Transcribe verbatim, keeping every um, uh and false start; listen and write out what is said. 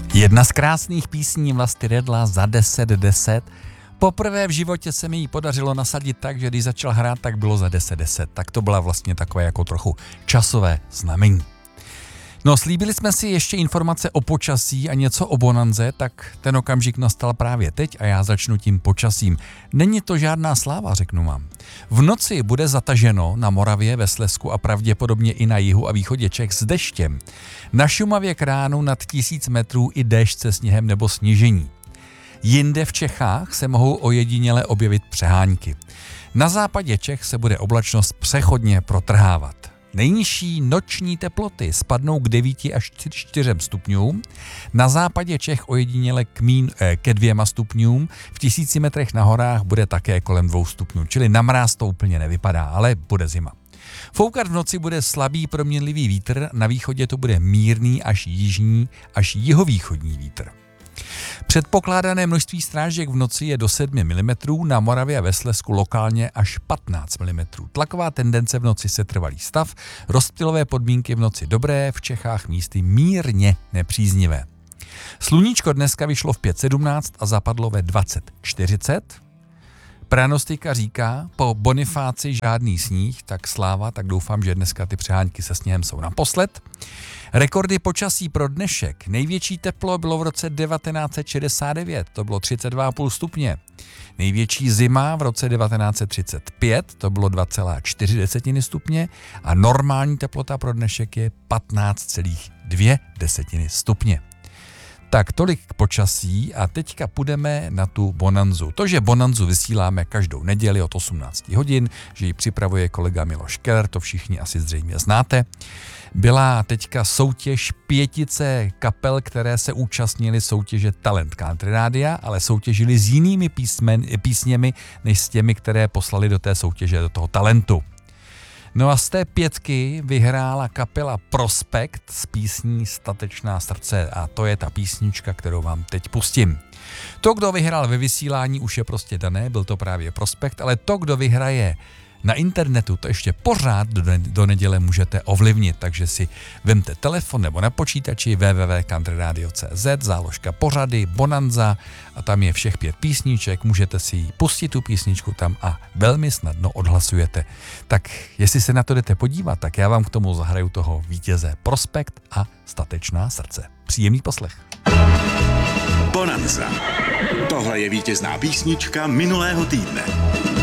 Jedna z krásných písní Vlasty Redla za deset deset. Poprvé v životě se mi ji podařilo nasadit tak, že když začal hrát, tak bylo za deset deset. Tak to byla vlastně takové jako trochu časové znamení. No, slíbili jsme si ještě informace o počasí a něco o bonanze, tak ten okamžik nastal právě teď a já začnu tím počasím. Není to žádná sláva, řeknu vám. V noci bude zataženo na Moravě, ve Slezsku a pravděpodobně i na jihu a východě Čech s deštěm. Na Šumavě k ránu nad tisíc metrů i déšť se sněhem nebo snížení. Jinde v Čechách se mohou ojediněle objevit přehánky. Na západě Čech se bude oblačnost přechodně protrhávat. Nejnižší noční teploty spadnou k devíti až čtyřem stupňům, na západě Čech ojediněle k mín, eh, ke dvěma stupňům, v tisíci metrech na horách bude také kolem dvou stupňů, čili na mráz to úplně nevypadá, ale bude zima. Foukat v noci bude slabý proměnlivý vítr, na východě to bude mírný až jižní až jihovýchodní vítr. Předpokládané množství srážek v noci je do sedm milimetrů, na Moravě a ve Slezsku lokálně až patnáct milimetrů. Tlaková tendence v noci se trvalý stav, rozptylové podmínky v noci dobré, v Čechách místy mírně nepříznivé. Sluníčko dneska vyšlo v pět sedmnáct a zapadlo ve dvacet čtyřicet. Pranostika říká, po Bonifáci žádný sníh, tak sláva, tak doufám, že dneska ty přehánky se sněhem jsou naposled. Rekordy počasí pro dnešek. Největší teplo bylo v roce devatenáct set šedesát devět, to bylo třicet dva celá pět stupně. Největší zima v roce devatenáct set třicet pět, to bylo dva celá čtyři stupně a normální teplota pro dnešek je patnáct celá dvě stupně. Tak tolik k počasí a teďka půjdeme na tu bonanzu. To, že bonanzu vysíláme každou neděli od osmnáct hodin, že ji připravuje kolega Miloš Keller, to všichni asi zřejmě znáte. Byla teďka soutěž pětice kapel, které se účastnily soutěže Talent Country Rádia, ale soutěžili s jinými písmen, písněmi, než s těmi, které poslali do té soutěže, do toho talentu. No a z té pětky vyhrála kapela Prospekt s písní Statečná srdce a to je ta písnička, kterou vám teď pustím. To, kdo vyhrál ve vysílání, už je prostě dané, byl to právě Prospekt, ale to, kdo vyhraje na internetu, to ještě pořád do, do neděle můžete ovlivnit, takže si vemte telefon nebo na počítači w w w tečka country radio tečka c z, záložka pořady, bonanza a tam je všech pět písniček, můžete si pustit tu písničku tam a velmi snadno odhlasujete. Tak jestli se na to jdete podívat, tak já vám k tomu zahraju toho vítěze Prospekt a Statečná srdce. Příjemný poslech. Bonanza. Tohle je vítězná písnička minulého týdne.